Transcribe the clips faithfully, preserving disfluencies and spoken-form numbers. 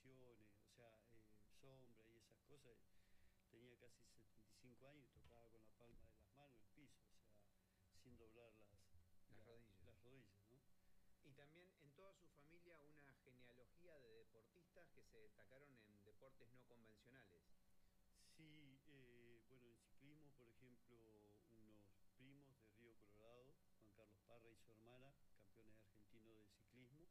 posiciones, o sea, eh, sombra y esas cosas. Tenía casi setenta y cinco años y tocaba con la palma de las manos el piso, o sea, sin doblar las, Las la- rodillas. las rodillas, ¿no? Y también en toda su familia una genealogía de deportistas que se destacaron en deportes no convencionales. Sí, eh, bueno, en ciclismo, por ejemplo, unos primos de Río Colorado, Juan Carlos Parra y su hermana, campeones argentinos de ciclismo.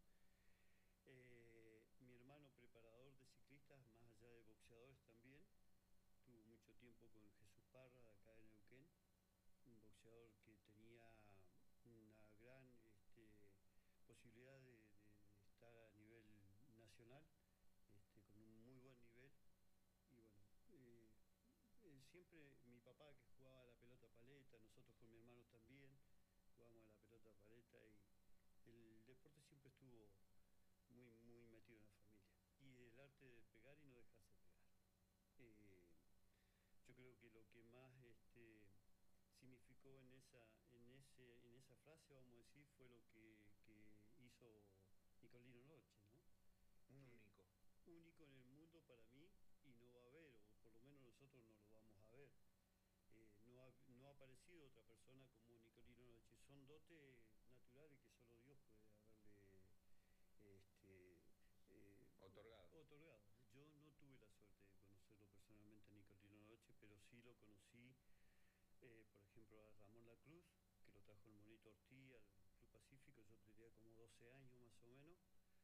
Eh, mi hermano preparador de ciclistas, más allá de boxeadores también, tuvo mucho tiempo con Jesús Parra, de acá de Neuquén, un boxeador que tenía una gran este, posibilidad de, de- de estar a nivel nacional, este, con un muy buen nivel. Y bueno, eh, eh, siempre mi papá que jugaba a la pelota paleta, nosotros con mi hermano también jugábamos a la pelota paleta y el deporte siempre estuvo muy, muy metido en la familia. Y el arte de pegar y no dejarse pegar. Eh, yo creo que lo que más este, significó en esa, en, ese, en esa frase, vamos a decir, fue lo que, que hizo Nicolino Noche, ¿no? Un Que único. único en el mundo para mí y no va a haber, o por lo menos nosotros no lo vamos a ver. Eh, no, ha, no ha aparecido otra persona como Nicolino Noche. Son dotes naturales que solo Dios puede haberle este, eh, Otorgado. otorgado. Yo no tuve la suerte de conocerlo personalmente a Nicolino Noche, pero sí lo conocí, eh, por ejemplo, a Ramón Lacruz, que lo trajo el Monito Ortiz al Club Pacífico. Yo tenía como doce años más o menos.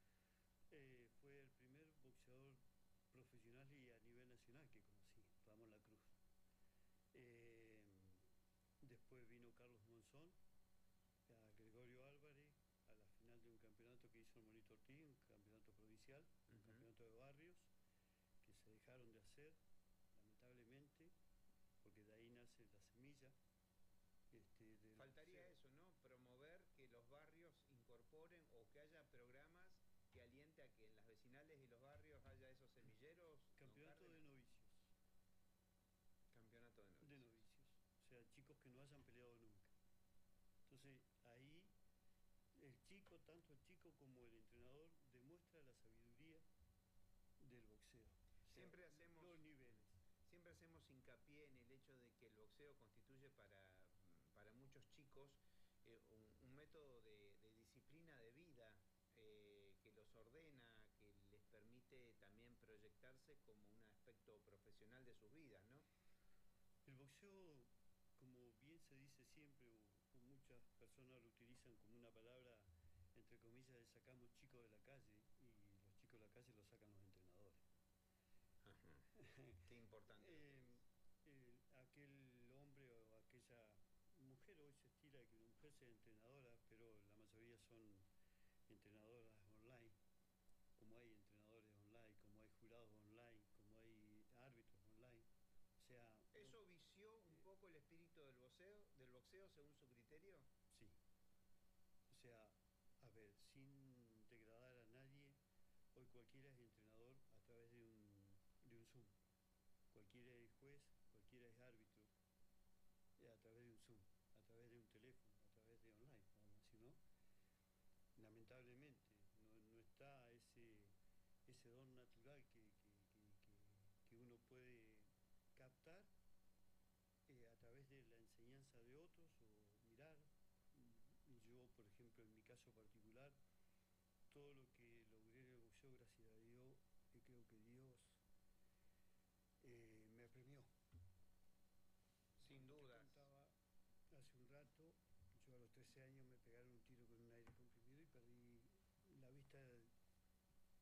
Eh, fue el primer boxeador profesional y a nivel nacional que conocí, Ramón Lacruz. Eh, después vino Carlos Monzón, a Gregorio Álvarez, a la final de un campeonato que hizo el Monito Ortiz, un campeonato provincial, un Ujú. campeonato de barrios, que se dejaron de hacer, lamentablemente, porque de ahí nace la semilla. Este, del Faltaría boxeo. eso, ¿no? Promover que los barrios incorporen o que haya programas que aliente a que en las vecinales y los barrios haya esos semilleros. don Campeonato de Cárdenas. novicios, Campeonato de de novicios. novicios, o sea, chicos que no hayan peleado nunca. Entonces, ahí el chico, tanto el chico como el entrenador, demuestra la sabiduría del boxeo. O sea, Siempre hacemos los niveles. siempre hacemos hincapié en el hecho de que el boxeo constituye para, para muchos chicos eh, un, un método de, de disciplina de vida eh, que los ordena, que les permite también proyectarse como un aspecto profesional de sus vidas, ¿no? El boxeo, como bien se dice siempre, o, o muchas personas lo utilizan como una palabra, entre comillas, de sacamos chicos de la calle, y los chicos de la calle los sacan los entrenadores. Ajá. Qué importante lo que Eh, dice. el- aquel hombre o aquella mujer, hoy se estila de que una mujer sea entrenadora, pero la mayoría son entrenadoras online, como hay entrenadores online, como hay jurados online, como hay árbitros online. O sea, no- ¿Eso vició un eh, poco el espíritu del boxeo, del boxeo según su criterio? sí. O sea, a ver, sin degradar a nadie, hoy cualquiera es entrenador a través de un, de un Zoom. Cualquiera es juez, cualquiera es árbitro, eh, a través de un Zoom, a través de un teléfono, a través de online, vamos a decir, ¿no? Lamentablemente, no, no está ese, ese don natural que, que, que, que- que uno puede captar eh, a través de la enseñanza de otros o mirar. Y yo, por ejemplo, en mi caso particular, todo lo que logré en el boxeo, gracias a Dios, y creo que Dios eh, me premió. Sin Como te dudas. contaba hace un rato, yo a los trece años me